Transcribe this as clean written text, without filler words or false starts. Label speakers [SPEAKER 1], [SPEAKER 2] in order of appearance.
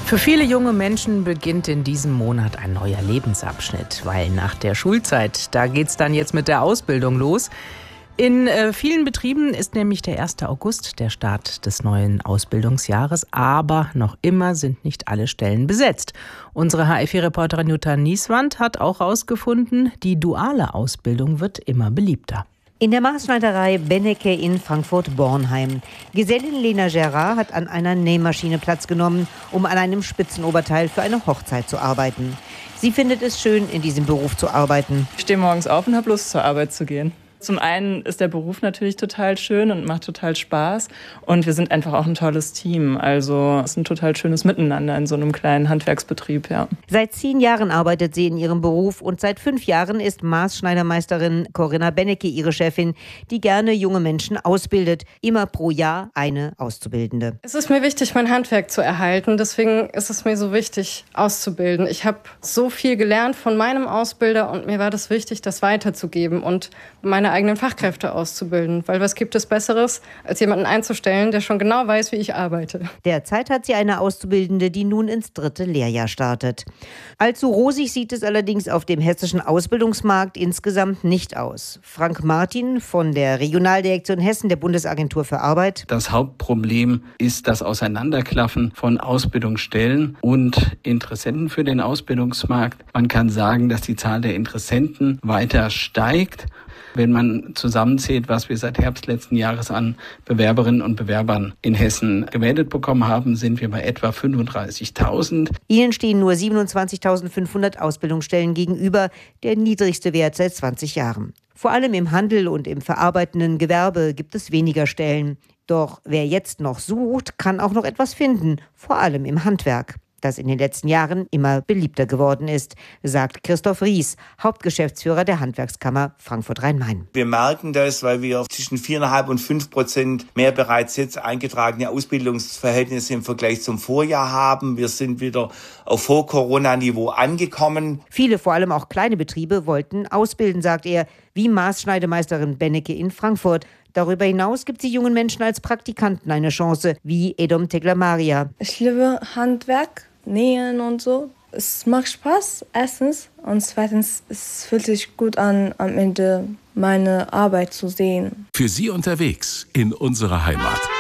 [SPEAKER 1] Für viele junge Menschen beginnt in diesem Monat ein neuer Lebensabschnitt, weil nach der Schulzeit, da geht's dann jetzt mit der Ausbildung los. In vielen Betrieben ist nämlich der 1. August der Start des neuen Ausbildungsjahres, aber noch immer sind nicht alle Stellen besetzt. Unsere HR4-Reporterin Jutta Nieswand hat auch herausgefunden, die duale Ausbildung wird immer beliebter.
[SPEAKER 2] In der Maßschneiderei Bennecke in Frankfurt-Bornheim. Gesellin Lena Gerard hat an einer Nähmaschine Platz genommen, um an einem Spitzenoberteil für eine Hochzeit zu arbeiten. Sie findet es schön, in diesem Beruf zu arbeiten.
[SPEAKER 3] Ich stehe morgens auf und habe Lust, zur Arbeit zu gehen. Zum einen ist der Beruf natürlich total schön und macht total Spaß. Und wir sind einfach auch ein tolles Team. Also es ist ein total schönes Miteinander in so einem kleinen Handwerksbetrieb, ja.
[SPEAKER 2] Seit 10 Jahren arbeitet sie in ihrem Beruf und seit 5 Jahren ist Maßschneidermeisterin Corinna Bennecke ihre Chefin, die gerne junge Menschen ausbildet. Immer pro Jahr eine Auszubildende.
[SPEAKER 4] Es ist mir wichtig, mein Handwerk zu erhalten. Deswegen ist es mir so wichtig, auszubilden. Ich habe so viel gelernt von meinem Ausbilder und mir war das wichtig, das weiterzugeben und meine eigenen Fachkräfte auszubilden. Weil was gibt es Besseres, als jemanden einzustellen, der schon genau weiß, wie ich arbeite.
[SPEAKER 2] Derzeit hat sie eine Auszubildende, die nun ins 3. Lehrjahr startet. Allzu rosig sieht es allerdings auf dem hessischen Ausbildungsmarkt insgesamt nicht aus. Frank Martin von der Regionaldirektion Hessen der Bundesagentur für Arbeit.
[SPEAKER 5] Das Hauptproblem ist das Auseinanderklaffen von Ausbildungsstellen und Interessenten für den Ausbildungsmarkt. Man kann sagen, dass die Zahl der Interessenten weiter steigt. Wenn man zusammenzählt, was wir seit Herbst letzten Jahres an Bewerberinnen und Bewerbern in Hessen gemeldet bekommen haben, sind wir bei etwa 35.000.
[SPEAKER 2] Ihnen stehen nur 27.500 Ausbildungsstellen gegenüber, der niedrigste Wert seit 20 Jahren. Vor allem im Handel und im verarbeitenden Gewerbe gibt es weniger Stellen. Doch wer jetzt noch sucht, kann auch noch etwas finden, vor allem im Handwerk, das in den letzten Jahren immer beliebter geworden ist, sagt Christoph Ries, Hauptgeschäftsführer der Handwerkskammer Frankfurt-Rhein-Main.
[SPEAKER 6] Wir merken das, weil wir zwischen 4,5% und 5% mehr bereits jetzt eingetragene Ausbildungsverhältnisse im Vergleich zum Vorjahr haben. Wir sind wieder auf Vor-Corona-Niveau angekommen.
[SPEAKER 2] Viele, vor allem auch kleine Betriebe, wollten ausbilden, sagt er, wie Maßschneidermeisterin Bennecke in Frankfurt. Darüber hinaus gibt sie jungen Menschen als Praktikanten eine Chance, wie Edom Tegla-Maria.
[SPEAKER 7] Ich liebe Handwerk, Nähen und so. Es macht Spaß, erstens. Und zweitens, es fühlt sich gut an, am Ende meine Arbeit zu sehen.
[SPEAKER 8] Für Sie unterwegs in unserer Heimat.